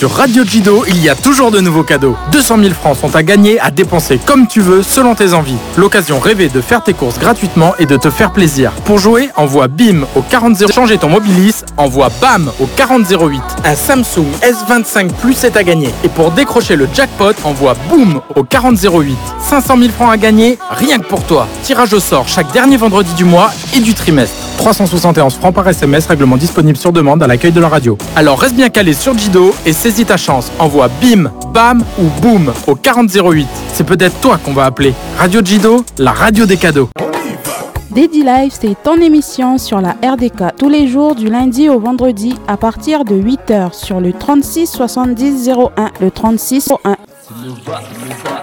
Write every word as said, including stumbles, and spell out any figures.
Sur Radio Jido, il y a toujours de nouveaux cadeaux. deux cent mille francs sont à gagner, à dépenser comme tu veux, selon tes envies. L'occasion rêvée de faire tes courses gratuitement et de te faire plaisir. Pour jouer, envoie BIM au quarante zéro. Changer ton Mobilis, envoie BAM au quarante zéro huit. Un Samsung S vingt-cinq Plus est à gagner. Et pour décrocher le jackpot, envoie BOOM au quarante zéro huit. cinq cent mille francs à gagner, rien que pour toi. Tirage au sort chaque dernier vendredi du mois et du trimestre. trois cent soixante et onze francs par S M S, règlement disponible sur demande à l'accueil de la radio. Alors reste bien calé sur Jido et saisis ta chance. Envoie BIM, BAM ou BOOM au quarante zéro huit. C'est peut-être toi qu'on va appeler. Radio Jido, la radio des cadeaux. Dédi Live, c'est ton émission sur la R D K tous les jours du lundi au vendredi à partir de huit heures sur le trente-six soixante-dix zéro un, le trente-six zéro un.